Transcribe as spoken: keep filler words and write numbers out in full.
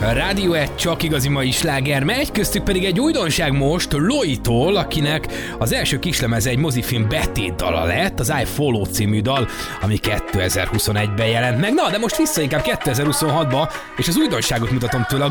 A Rádió egy csak igazi mai sláger megy, köztük pedig egy újdonság most Loi-tól, akinek az első kislemeze egy mozifilm betét dala lett, az I Follow című dal, ami kétezer-huszonegyben jelent meg. Na, de most vissza inkább kétezer-huszonhatba, és az újdonságot mutatom tőle.